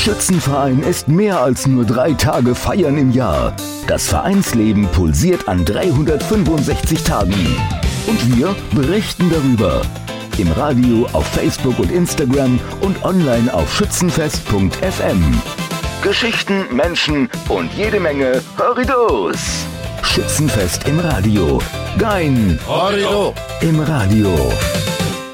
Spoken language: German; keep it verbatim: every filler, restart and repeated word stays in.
Schützenverein ist mehr als nur drei Tage Feiern im Jahr. Das Vereinsleben pulsiert an dreihundertfünfundsechzig Tagen. Und wir berichten darüber. Im Radio, auf Facebook und Instagram und online auf schützenfest punkt f m. Geschichten, Menschen und jede Menge Horridos. Schützenfest im Radio. Dein Horrido im Radio.